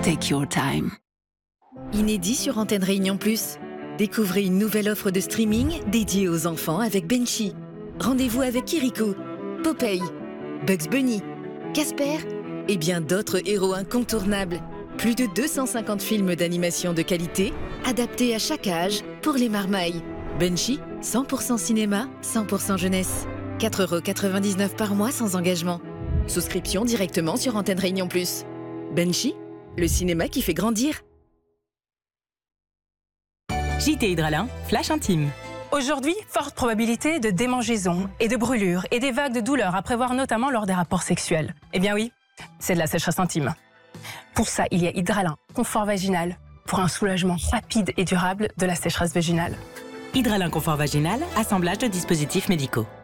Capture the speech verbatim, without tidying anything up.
Take your time. Inédit sur Antenne Réunion Plus. Découvrez une nouvelle offre de streaming dédiée aux enfants avec Benchy. Rendez-vous avec Kirikou, Popeye, Bugs Bunny, Casper et bien d'autres héros incontournables. Plus de deux cent cinquante films d'animation de qualité, adaptés à chaque âge pour les marmailles. Benchy, cent pour cent cinéma, cent pour cent jeunesse. quatre euros quatre-vingt-dix-neuf par mois sans engagement. Souscription directement sur Antenne Réunion Plus. Benchy, le cinéma qui fait grandir. J T Hydralin, flash intime. Aujourd'hui, forte probabilité de démangeaisons et de brûlures et des vagues de douleurs à prévoir notamment lors des rapports sexuels. Eh bien oui, c'est de la sécheresse intime. Pour ça, il y a Hydralin, confort vaginal, pour un soulagement rapide et durable de la sécheresse vaginale. Hydralin confort vaginal, assemblage de dispositifs médicaux.